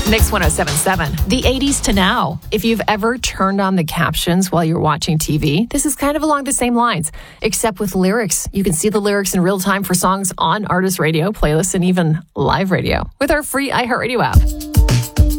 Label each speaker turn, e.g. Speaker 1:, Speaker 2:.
Speaker 1: Mix 107.7, the 80s to now. If you've ever turned on the captions while you're watching TV, this is kind of along the same lines, except with lyrics. You can see the lyrics in real time for songs on Artist Radio, playlists, and even live radio with our free iHeartRadio app.